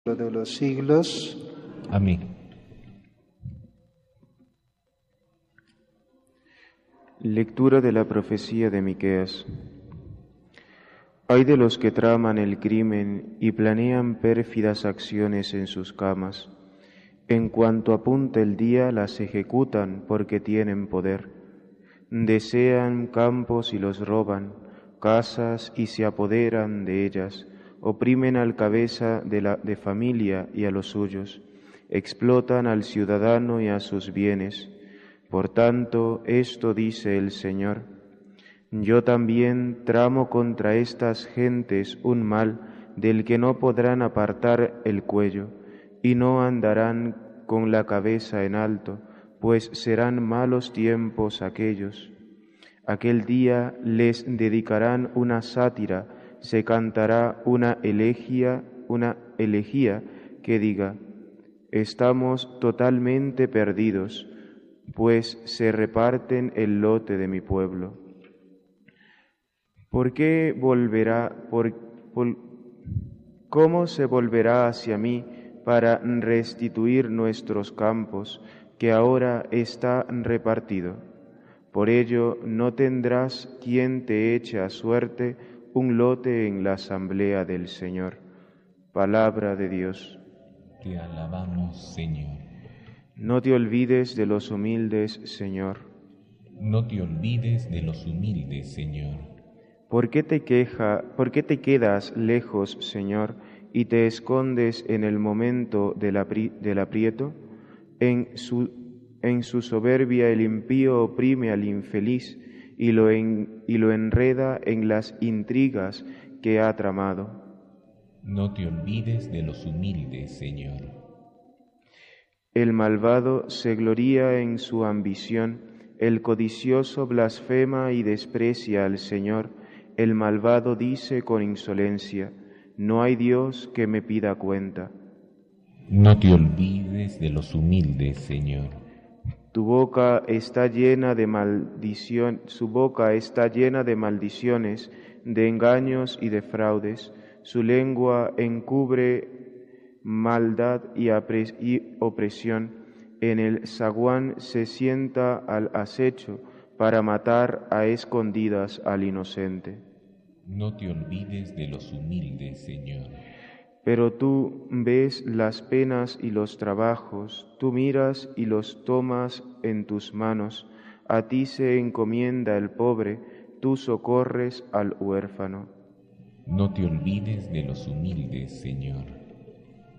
de los siglos. Amén. Lectura de la profecía de Miqueas. Ay de los que traman el crimen y planean pérfidas acciones en sus camas. En cuanto apunta el día, las ejecutan porque tienen poder. Desean campos y los roban, casas y se apoderan de ellas. Oprimen al cabeza de familia y a los suyos. Explotan al ciudadano y a sus bienes. Por tanto, esto dice el Señor: yo también tramo contra estas gentes un mal del que no podrán apartar el cuello, y no andarán con la cabeza en alto, pues serán malos tiempos aquellos. Aquel día les dedicarán una sátira, se cantará una elegía que diga: estamos totalmente perdidos, pues se reparten el lote de mi pueblo. ¿Cómo se volverá hacia mí para restituir nuestros campos, que ahora está repartido? Por ello no tendrás quien te eche a suerte un lote en la asamblea del Señor. Palabra de Dios. Te alabamos, Señor. No te olvides de los humildes, Señor. No te olvides de los humildes, Señor. ¿Por qué te quedas lejos, Señor, y te escondes en el momento del aprieto? En su soberbia el impío oprime al infeliz y lo enreda en las intrigas que ha tramado. No te olvides de los humildes, Señor. El malvado se gloría en su ambición, el codicioso blasfema y desprecia al Señor. El malvado dice con insolencia: no hay Dios que me pida cuenta. No te olvides de los humildes, Señor. Su boca está llena de maldiciones, de engaños y de fraudes. Su lengua encubre maldad y opresión. En el zaguán se sienta al acecho para matar a escondidas al inocente. No te olvides de los humildes, Señor. Pero tú ves las penas y los trabajos, tú miras y los tomas en tus manos. A ti se encomienda el pobre, tú socorres al huérfano. No te olvides de los humildes, Señor.